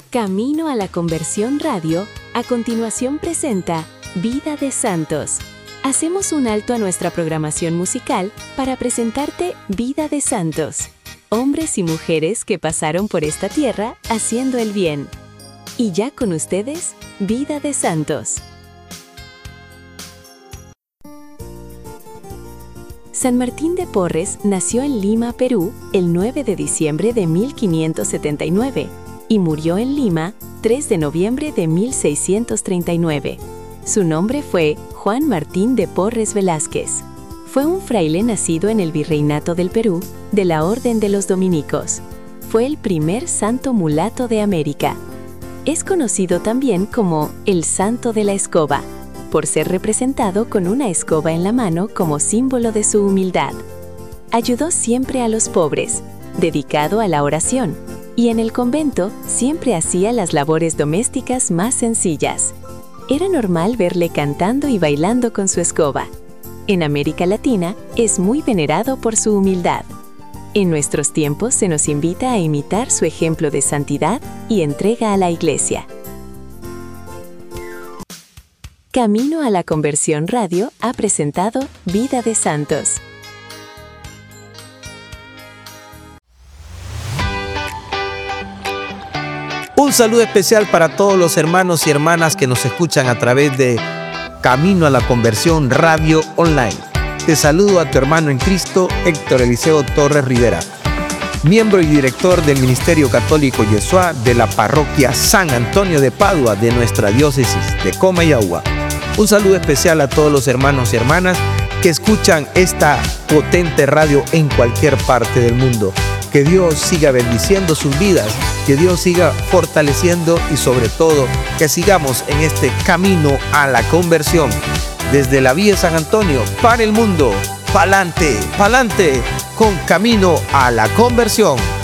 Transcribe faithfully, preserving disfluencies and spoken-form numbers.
Camino a la Conversión Radio, a continuación presenta Vida de Santos. Hacemos un alto a nuestra programación musical para presentarte Vida de Santos, hombres y mujeres que pasaron por esta tierra haciendo el bien. Y ya con ustedes, Vida de Santos. San Martín de Porres nació en Lima, Perú, el nueve de diciembre de mil quinientos setenta y nueve y murió en Lima, tres de noviembre de mil seiscientos treinta y nueve. Su nombre fue Juan Martín de Porres Velázquez. Fue un fraile nacido en el Virreinato del Perú, de la Orden de los Dominicos. Fue el primer santo mulato de América. Es conocido también como el Santo de la Escoba, por ser representado con una escoba en la mano como símbolo de su humildad. Ayudó siempre a los pobres, dedicado a la oración, y en el convento siempre hacía las labores domésticas más sencillas. Era normal verle cantando y bailando con su escoba. En América Latina es muy venerado por su humildad. En nuestros tiempos se nos invita a imitar su ejemplo de santidad y entrega a la Iglesia. Camino a la Conversión Radio ha presentado Vida de Santos. Un saludo especial para todos los hermanos y hermanas que nos escuchan a través de Camino a la Conversión Radio Online. Te saludo a tu hermano en Cristo, Héctor Eliseo Torres Rivera, miembro y director del Ministerio Católico Yeshua de la Parroquia San Antonio de Padua de nuestra diócesis de Comayagua. Un saludo especial a todos los hermanos y hermanas que escuchan esta potente radio en cualquier parte del mundo. Que Dios siga bendiciendo sus vidas, que Dios siga fortaleciendo y sobre todo que sigamos en este camino a la conversión. Desde la Vía San Antonio para el mundo, pa'lante, pa'lante, con Camino a la Conversión.